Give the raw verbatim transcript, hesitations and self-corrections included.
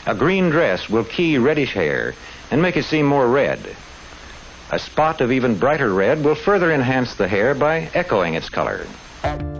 A green dress will key reddish hair and make it seem more red. A spot of even brighter red will further enhance the hair by echoing its color.